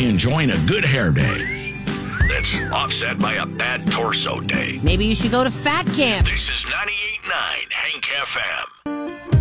simply enjoying a good hair day that's offset by a bad torso day. Maybe you should go to fat camp. This is 98.9 Hank FM.